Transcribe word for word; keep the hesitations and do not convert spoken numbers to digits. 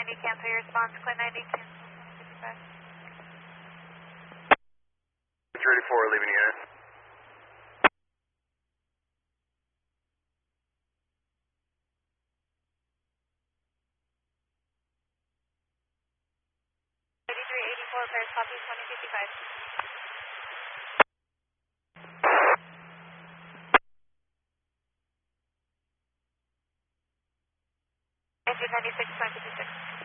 ninety, cancel your response. Clear ninety, cancel. Ready for leaving unit. eighty-three eighty-four, Paris copy, twenty fifty-five. Engine ninety-six, twenty fifty-six.